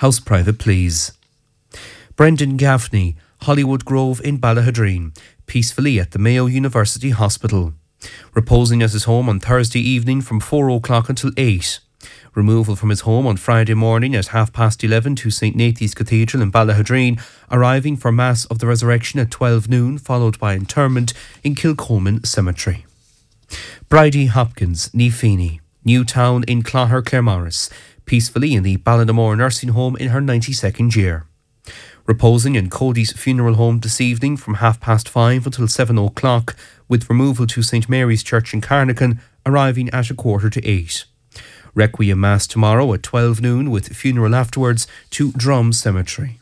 House private please. Brendan Gaffney, Hollywood Grove in Ballahadreen, peacefully at the Mayo University Hospital. Reposing at his home on Thursday evening from 4 o'clock until 8. Removal from his home on Friday morning at 11:30 to St Nathan's Cathedral in Ballahadreen, arriving for Mass of the Resurrection at 12 noon, followed by interment in Kilcoman Cemetery. Bridie Hopkins, Neefini, Newtown in Clogher, Claremorris, peacefully in the Ballinamore Nursing Home in her 92nd year. Reposing in Cody's funeral home this evening from 5:30 until 7 o'clock, with removal to St Mary's Church in Carnacan, arriving at 7:45. Requiem Mass tomorrow at 12 noon, with funeral afterwards to Drum Cemetery.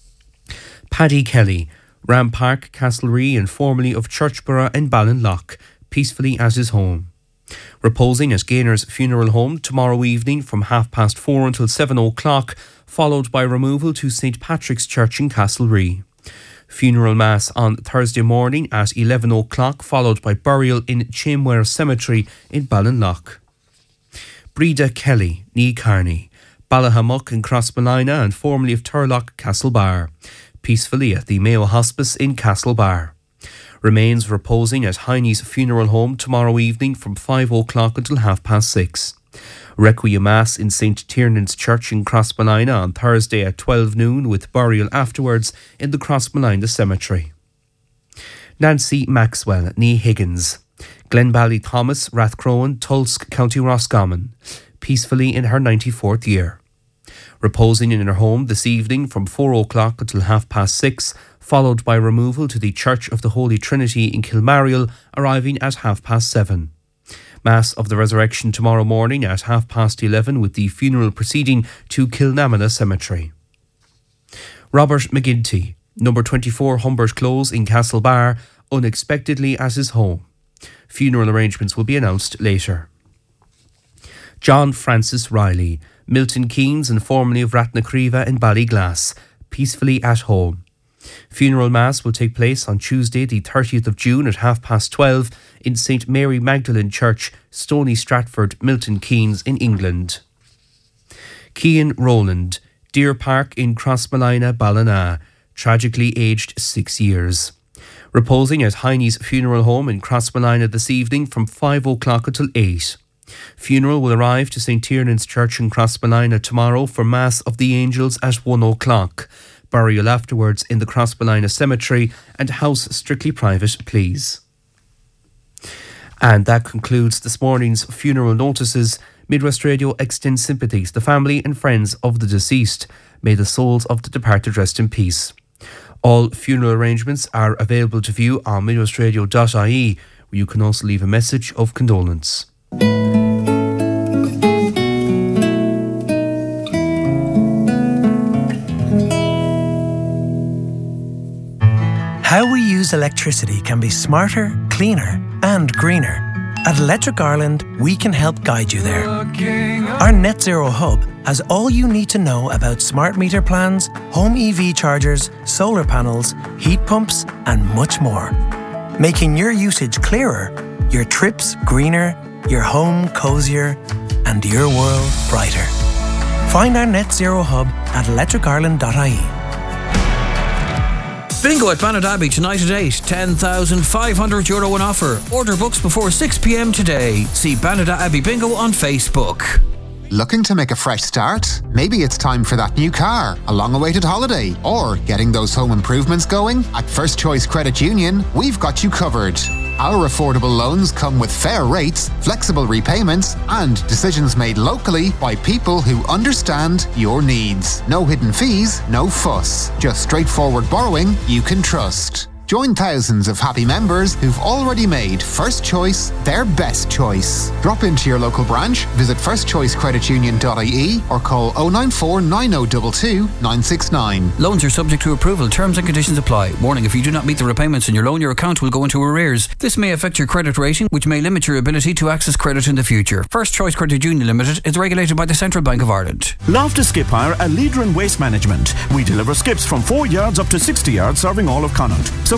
Paddy Kelly, Rampark, Castlerea and formerly of Churchborough and Ballinlough, peacefully at his home. Reposing at Gaynor's funeral home tomorrow evening from 4:30 until 7 o'clock, followed by removal to St Patrick's Church in Castlerea. Funeral Mass on Thursday morning at 11 o'clock, followed by burial in Chamware Cemetery in Ballinlough. Breda Kelly, Nee Carney, Ballahamuck in Crossmolina and formerly of Turlock, Castlebar, peacefully at the Mayo Hospice in Castlebar. Remains reposing at Heine's funeral home tomorrow evening from 5 o'clock until 6:30. Requiem Mass in St Tiernan's Church in Crossmolina on Thursday at 12 noon, with burial afterwards in the Crossmolina Cemetery. Nancy Maxwell, Nee Higgins, Glenbally Thomas, Rathcrowan, Tulsk, County Roscommon, peacefully in her 94th year. Reposing in her home this evening from 4 o'clock until 6:30, followed by removal to the Church of the Holy Trinity in Kilmariel, arriving at 7:30. Mass of the Resurrection tomorrow morning at 11:30, with the funeral proceeding to Kilnamona Cemetery. Robert McGinty, number 24 Humbert Close in Castlebar, unexpectedly at his home. Funeral arrangements will be announced later. John Francis Riley, Milton Keynes and formerly of Rathnacreva and Ballyglass, peacefully at home. Funeral Mass will take place on Tuesday the 30th of June at 12:30 in St Mary Magdalene Church, Stony Stratford, Milton Keynes in England. Cian Rowland, Deer Park in Crossmolina, Ballina, tragically aged 6 years. Reposing at Heine's funeral home in Crossmolina this evening from 5 o'clock until 8. Funeral will arrive to St Tiernan's Church in Crossmolina tomorrow for Mass of the Angels at 1 o'clock. Burial afterwards in the Crossmolina Cemetery, and house strictly private, please. And that concludes this morning's funeral notices. Midwest Radio extends sympathy to the family and friends of the deceased. May the souls of the departed rest in peace. All funeral arrangements are available to view on midwestradio.ie, where you can also leave a message of condolence. How we use electricity can be smarter, cleaner and greener. At Electric Ireland, we can help guide you there. Our Net Zero Hub has all you need to know about smart meter plans, home EV chargers, solar panels, heat pumps and much more. Making your usage clearer, your trips greener, your home cosier and your world brighter. Find our Net Zero Hub at electricireland.ie. Bingo at Bannadabbey tonight at 8. €10,500 in offer. Order books before 6 p.m. today. See Bannadabbey Bingo on Facebook. Looking to make a fresh start? Maybe it's time for that new car, a long-awaited holiday, or getting those home improvements going? At First Choice Credit Union, we've got you covered. Our affordable loans come with fair rates, flexible repayments, and decisions made locally by people who understand your needs. No hidden fees, no fuss. Just straightforward borrowing you can trust. Join thousands of happy members who've already made First Choice their best choice. Drop into your local branch, visit firstchoicecreditunion.ie or call 094 9022 969. Loans are subject to approval. Terms and conditions apply. Warning, if you do not meet the repayments in your loan, your account will go into arrears. This may affect your credit rating, which may limit your ability to access credit in the future. First Choice Credit Union Limited is regulated by the Central Bank of Ireland. Loftus Skip Hire, a leader in waste management. We deliver skips from 4 yards up to 60 yards, serving all of Connaught. So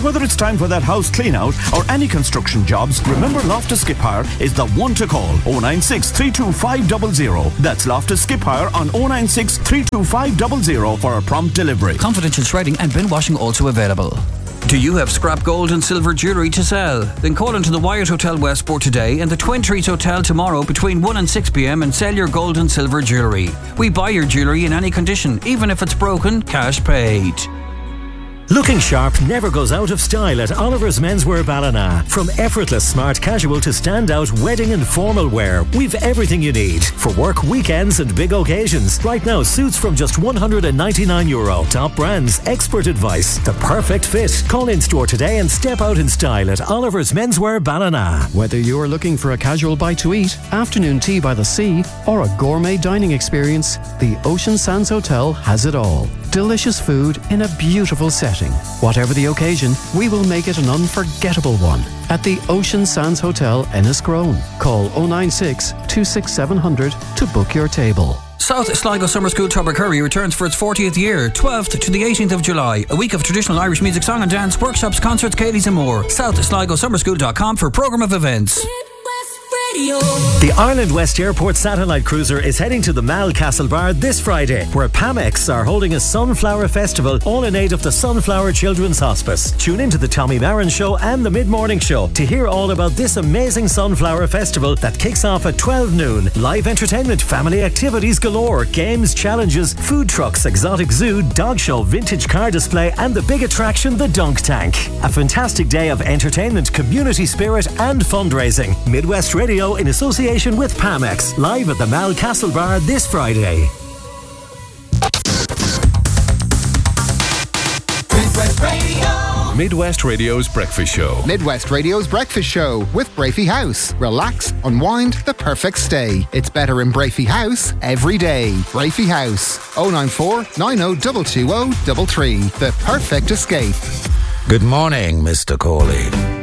whether it's time for that house clean out or any construction jobs, remember Loftus Skip Hire is the one to call. 096 32500. That's Loftus Skip Hire on 096 32500 for a prompt delivery. Confidential shredding and bin washing also available. Do you have scrap gold and silver jewellery to sell? Then call into the Wyatt Hotel Westport today and the Twin Trees Hotel tomorrow between 1 and 6 p.m. and sell your gold and silver jewellery. We buy your jewellery in any condition, even if it's broken, cash paid. Looking sharp never goes out of style at Oliver's Menswear Ballina. From effortless smart casual to standout wedding and formal wear, we've everything you need for work, weekends and big occasions. Right now, suits from just €199. Top brands, expert advice, the perfect fit. Call in store today and step out in style at Oliver's Menswear Ballina. Whether you're looking for a casual bite to eat, afternoon tea by the sea, or a gourmet dining experience, the Ocean Sands Hotel has it all. Delicious food in a beautiful setting. Whatever the occasion, we will make it an unforgettable one. At the Ocean Sands Hotel, Enniscrone. Call 096 26700 to book your table. South Sligo Summer School Tubbercurry returns for its 40th year, 12th to the 18th of July. A week of traditional Irish music, song and dance, workshops, concerts, Cadies and more. SouthSligoSummerSchool.com for programme of events. The Ireland West Airport Satellite Cruiser is heading to the Mal Castlebar this Friday, where Pamex are holding a Sunflower Festival, all in aid of the Sunflower Children's Hospice. Tune into the Tommy Marin Show and the Mid-Morning Show to hear all about this amazing Sunflower Festival that kicks off at 12 noon. Live entertainment, family activities galore, games, challenges, food trucks, exotic zoo, dog show, vintage car display and the big attraction, the Dunk Tank. A fantastic day of entertainment, community spirit and fundraising. Midwest Radio in association with Pamex, live at the Mal Castlebar this Friday. Midwest Radio's Breakfast Show. Midwest Radio's Breakfast Show with Brafey House. Relax, unwind, the perfect stay. It's better in Brafey House every day. Brafey House, 094 90 220 33. The perfect escape. Good morning, Mr. Corley.